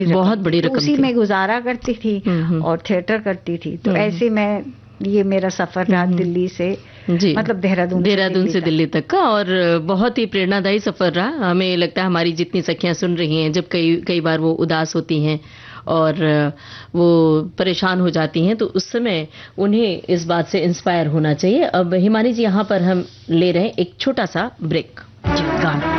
बहुत बड़ी रकम उसी थी। में गुजारा करती थी और थिएटर करती थी। तो ऐसे मैं, ये मेरा सफर रहा दिल्ली से, जी, मतलब देहरादून से दिल्ली तक का, और बहुत ही प्रेरणादायी सफर रहा। हमें लगता है हमारी जितनी सखियां सुन रही हैं, जब कई बार वो उदास होती हैं और वो परेशान हो जाती हैं, तो उस समय उन्हें इस बात से इंस्पायर होना चाहिए। अब हिमानी जी, यहाँ पर हम ले रहे हैं एक छोटा सा ब्रेक। जी, गाना।